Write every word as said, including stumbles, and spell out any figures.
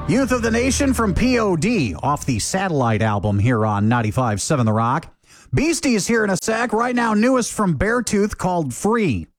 Youth of the Nation from P O D off the Satellite album here on ninety-five point seven The Rock. Beasties here in a sec. Right now, newest from Beartooth called Free.